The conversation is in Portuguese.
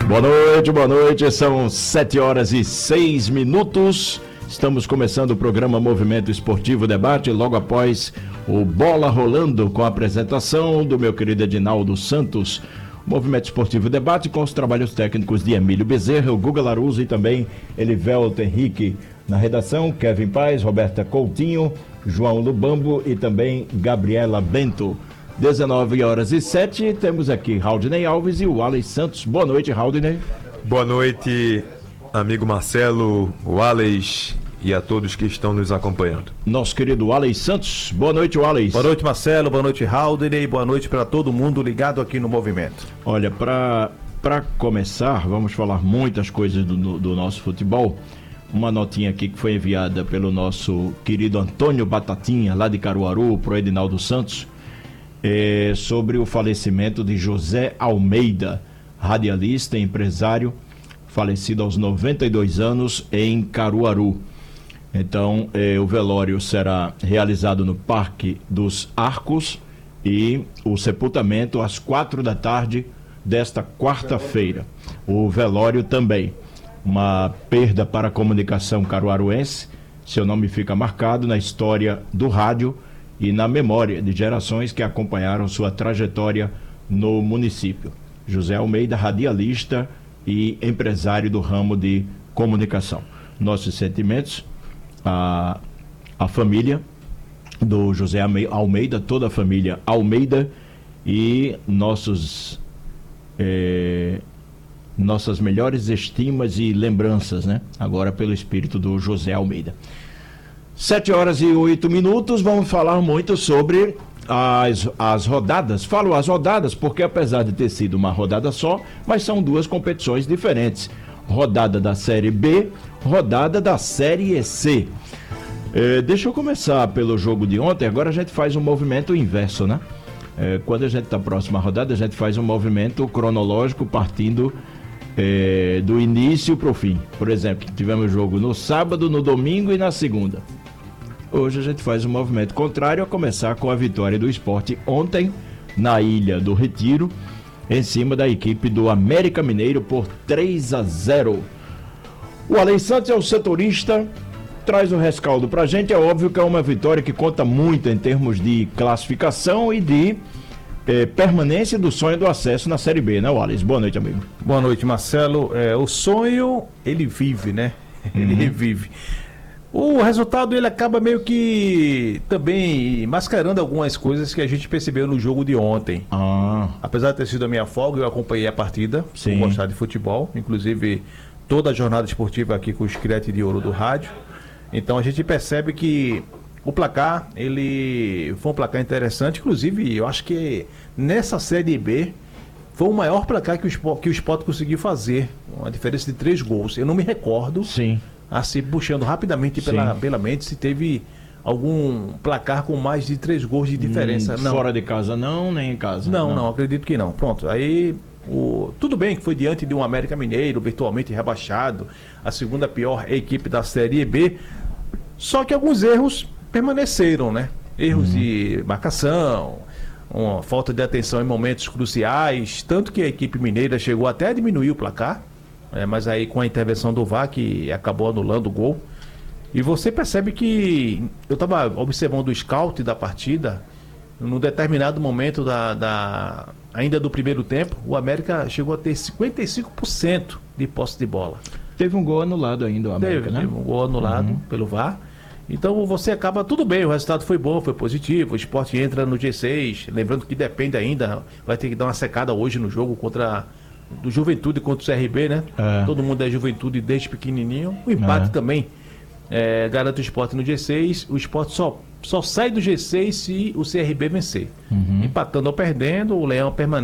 Boa noite, são 7h06. Estamos começando o programa Movimento Esportivo Debate, logo após o Bola Rolando, com a apresentação do meu querido Edinaldo Santos. Movimento Esportivo Debate com os trabalhos técnicos de Emílio Bezerra, o Guga Laruso e também Elivelto Henrique. Na redação, Kevin Paz, Roberta Coutinho, João Lubambo e também Gabriela Bento. 19h07, temos aqui Raudinei Alves e o Alex Santos. Boa noite, Raudinei. Boa noite, amigo Marcelo, o Alex e a todos que estão nos acompanhando. Nosso querido Alex Santos. Boa noite, Alex. Boa noite, Marcelo. Boa noite, Raudinei. Boa noite para todo mundo ligado aqui no Movimento. Olha, para começar, vamos falar muitas coisas do nosso futebol. Uma notinha aqui que foi enviada pelo nosso querido Antônio Batatinha, lá de Caruaru, pro Edinaldo Santos. Sobre o falecimento de José Almeida, radialista e empresário, falecido aos 92 anos em Caruaru. Então, o velório será realizado no Parque dos Arcos e o sepultamento às 4h desta quarta-feira. O velório também, uma perda para a comunicação caruaruense, seu nome fica marcado na história do rádio e na memória de gerações que acompanharam sua trajetória no município. José Almeida, radialista e empresário do ramo de comunicação. Nossos sentimentos à família do José Almeida, toda a família Almeida, e nossas melhores estimas e lembranças, né? Agora pelo espírito do José Almeida. 7h08, vamos falar muito sobre as rodadas. Falo as rodadas porque, apesar de ter sido uma rodada só, mas são duas competições diferentes. Rodada da Série B, rodada da Série C. Deixa eu começar pelo jogo de ontem. Agora a gente faz um movimento inverso, né? Quando a gente está próximo à rodada, a gente faz um movimento cronológico partindo do início para o fim. Por exemplo, tivemos jogo no sábado, no domingo e na segunda. Hoje a gente faz um movimento contrário, a começar com a vitória do Sport ontem na Ilha do Retiro, em cima da equipe do América Mineiro por 3-0. O Alex Santos é o setorista, traz o rescaldo pra gente. É óbvio que é uma vitória que conta muito em termos de classificação e de permanência do sonho do acesso na Série B, né, Alex? Boa noite, amigo. Boa noite, Marcelo. O sonho, ele vive, né? Ele vive. O resultado, ele acaba meio que também mascarando algumas coisas que a gente percebeu no jogo de ontem. Apesar de ter sido a minha folga, eu acompanhei a partida, por gostar de futebol, inclusive toda a jornada esportiva aqui com os Crete de Ouro do rádio. Então a gente percebe que o placar, ele foi um placar interessante, inclusive eu acho que nessa Série B foi o maior placar que o Sport conseguiu fazer, uma diferença de 3 gols. Eu não me recordo. Sim. Assim, puxando rapidamente pela mente, se teve algum placar com mais de 3 gols de diferença. Não. Fora de casa não, nem em casa? Não, acredito que não. Pronto, aí tudo bem que foi diante de um América Mineiro virtualmente rebaixado, a segunda pior equipe da Série B, só que alguns erros permaneceram, né? Erros de marcação, uma falta de atenção em momentos cruciais, tanto que a equipe mineira chegou até a diminuir o placar. Mas aí com a intervenção do VAR que acabou anulando o gol. E você percebe que eu estava observando o scout da partida. Num determinado momento ainda do primeiro tempo, o América chegou a ter 55% de posse de bola. Teve um gol anulado ainda, o América, né? Teve um gol anulado pelo VAR. Então você acaba, tudo bem, o resultado foi bom, foi positivo, o Sport entra no G6, lembrando que depende ainda, vai ter que dar uma secada hoje no jogo do Juventude contra o CRB, né? Todo mundo é Juventude desde pequenininho. O empate também garante o Sport no G6. O Sport só sai do G6 se o CRB vencer. Empatando ou perdendo, o Leão permanece